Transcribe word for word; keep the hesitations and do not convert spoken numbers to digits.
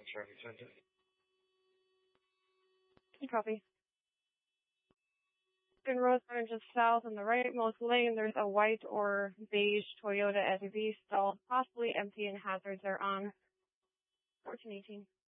traffic center. Copy. In Rosemont, just south on the rightmost lane, there's a white or beige Toyota S U V stalled, possibly empty, and hazards are on. fourteen eighteen.